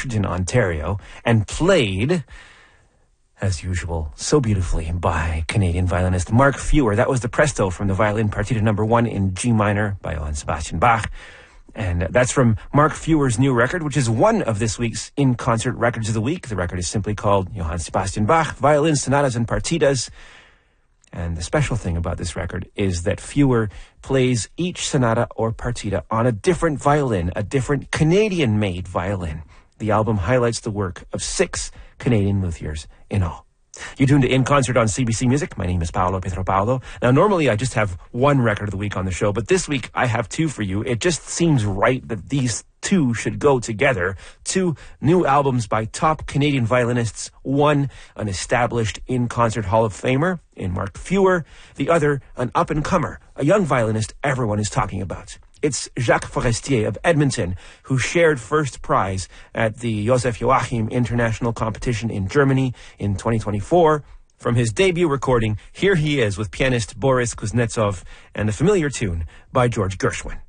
Washington, Ontario, and played, as usual, so beautifully by Canadian violinist Mark Feuer. That was the Presto from the Violin Partita No. 1 in G minor by Johann Sebastian Bach. And that's from Mark Feuer's new record, which is one of this week's in-concert records of the week. The record is simply called Johann Sebastian Bach, Violin Sonatas and Partitas. And the special thing about this record is that Feuer plays each sonata or partita on a different violin, a different Canadian-made violin. The album highlights the work of 6 Canadian luthiers in all. You tuned to In Concert on CBC Music. My name is Paolo Pietropaulo. Now, normally I just have one record of the week on the show, but this week I have 2 for you. It just seems right that these 2 should go together. 2 new albums by top Canadian violinists. One, an established in-concert Hall of Famer in Mark Feuer. The other, an up-and-comer, a young violinist everyone is talking about. It's Jacques Forestier of Edmonton, who shared first prize at the Josef Joachim International Competition in Germany in 2024. From his debut recording, here he is with pianist Boris Kuznetsov and a familiar tune by George Gershwin.